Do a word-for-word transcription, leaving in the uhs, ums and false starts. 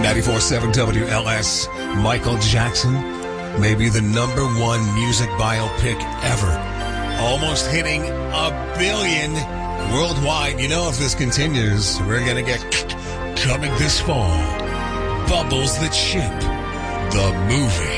ninety-four point seven W L S. Michael Jackson, maybe the number one music biopic ever. Almost hitting a billion worldwide. You know, if this continues, we're going to get coming this fall. Bubbles the Chip, the movie.